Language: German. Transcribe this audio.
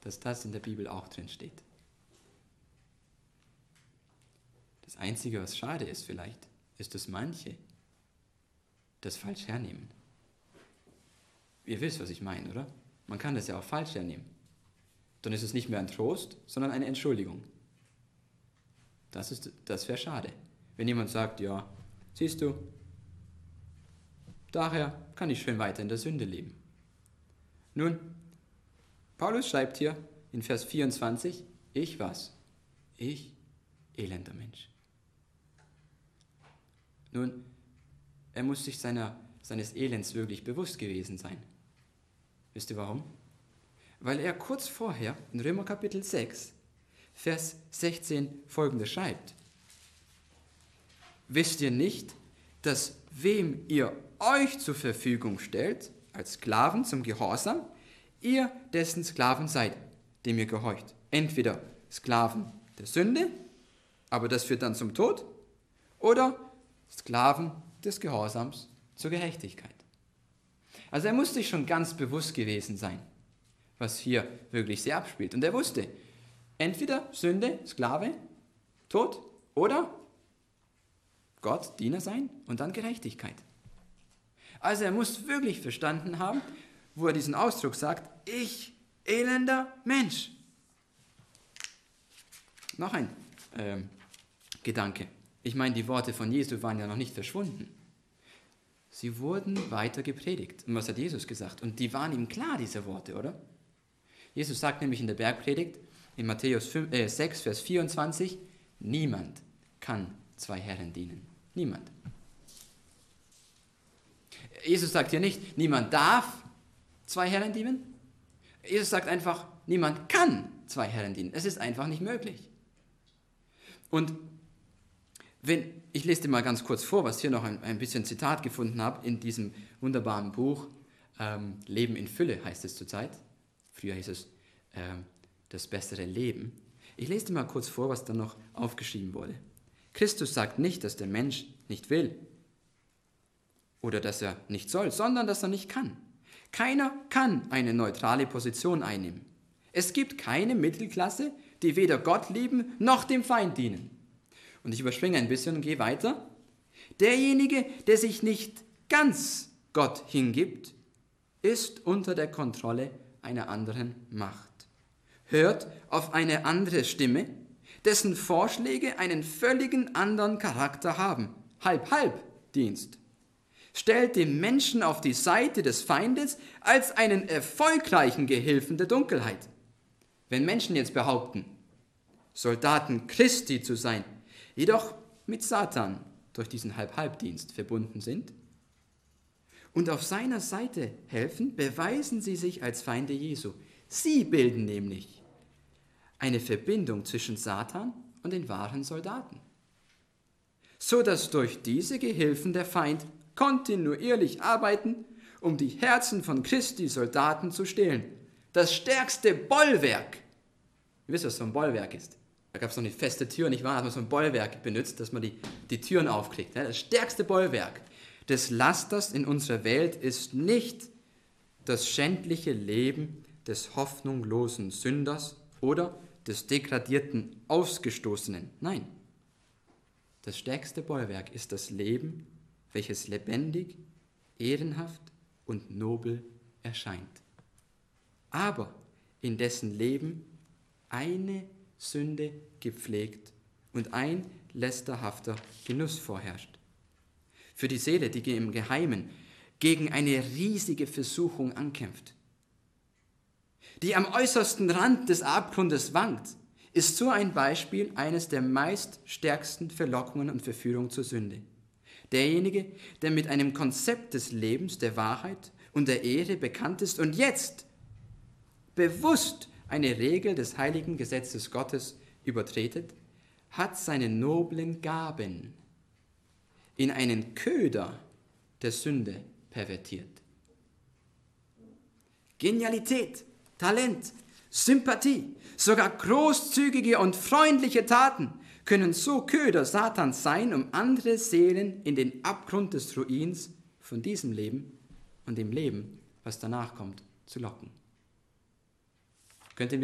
dass das in der Bibel auch drin steht. Das Einzige, was schade ist vielleicht, ist, dass manche das falsch hernehmen. Ihr wisst, was ich meine, oder? Man kann das ja auch falsch hernehmen. Dann ist es nicht mehr ein Trost, sondern eine Entschuldigung. Das wäre schade. Wenn jemand sagt, ja, siehst du, daher kann ich schön weiter in der Sünde leben. Nun, Paulus schreibt hier in Vers 24, ich was? Ich, elender Mensch. Nun, er muss sich seines Elends wirklich bewusst gewesen sein. Wisst ihr warum? Weil er kurz vorher in Römer Kapitel 6, Vers 16 folgendes schreibt. Wisst ihr nicht, dass wem ihr euch zur Verfügung stellt, als Sklaven zum Gehorsam, ihr dessen Sklaven seid, dem ihr gehorcht. Entweder Sklaven der Sünde, aber das führt dann zum Tod, oder Sklaven des Gehorsams zur Gerechtigkeit. Also er muss sich schon ganz bewusst gewesen sein, was hier wirklich sich abspielt. Und er wusste, entweder Sünde, Sklave, Tod oder Gott, Diener sein und dann Gerechtigkeit. Also er muss wirklich verstanden haben, wo er diesen Ausdruck sagt, ich, elender Mensch. Noch ein Gedanke. Ich meine, die Worte von Jesu waren ja noch nicht verschwunden. Sie wurden weiter gepredigt. Und was hat Jesus gesagt? Und die waren ihm klar, diese Worte, oder? Jesus sagt nämlich in der Bergpredigt, in Matthäus 6, Vers 24, niemand kann zwei Herren dienen. Niemand. Jesus sagt hier nicht, niemand darf zwei Herren dienen. Jesus sagt einfach, niemand kann zwei Herren dienen. Es ist einfach nicht möglich. Und ich lese dir mal ganz kurz vor, was hier noch ein bisschen Zitat gefunden habe in diesem wunderbaren Buch, Leben in Fülle heißt es zurzeit. Früher hieß es das bessere Leben. Ich lese dir mal kurz vor, was dann noch aufgeschrieben wurde. Christus sagt nicht, dass der Mensch nicht will oder dass er nicht soll, sondern dass er nicht kann. Keiner kann eine neutrale Position einnehmen. Es gibt keine Mittelklasse, die weder Gott lieben noch dem Feind dienen. Und ich überspringe ein bisschen und gehe weiter. Derjenige, der sich nicht ganz Gott hingibt, ist unter der Kontrolle einer anderen Macht. Hört auf eine andere Stimme, dessen Vorschläge einen völligen anderen Charakter haben. Halb-Halb-Dienst. Stellt den Menschen auf die Seite des Feindes als einen erfolgreichen Gehilfen der Dunkelheit. Wenn Menschen jetzt behaupten, Soldaten Christi zu sein, jedoch mit Satan durch diesen Halb-Halb-Dienst verbunden sind und auf seiner Seite helfen, beweisen sie sich als Feinde Jesu. Sie bilden nämlich eine Verbindung zwischen Satan und den wahren Soldaten, so dass durch diese Gehilfen der Feind kontinuierlich arbeiten, um die Herzen von Christi Soldaten zu stehlen. Das stärkste Bollwerk. Ihr wisst, was so ein Bollwerk ist. Da gab es noch eine feste Tür, nicht wahr? Da hat man so ein Bollwerk benutzt, dass man die Türen aufkriegt. Das stärkste Bollwerk des Lasters in unserer Welt ist nicht das schändliche Leben des hoffnungslosen Sünders oder des degradierten Ausgestoßenen. Nein, das stärkste Bollwerk ist das Leben, welches lebendig, ehrenhaft und nobel erscheint, aber in dessen Leben eine Sünde gepflegt und ein lästerhafter Genuss vorherrscht. Für die Seele, die im Geheimen gegen eine riesige Versuchung ankämpft, die am äußersten Rand des Abgrundes wankt, ist so ein Beispiel eines der meist stärksten Verlockungen und Verführungen zur Sünde. Derjenige, der mit einem Konzept des Lebens, der Wahrheit und der Ehre bekannt ist und jetzt bewusst eine Regel des heiligen Gesetzes Gottes übertretet, hat seine noblen Gaben in einen Köder der Sünde pervertiert. Genialität, Talent, Sympathie, sogar großzügige und freundliche Taten können so Köder Satans sein, um andere Seelen in den Abgrund des Ruins von diesem Leben und dem Leben, was danach kommt, zu locken. Könnt ihr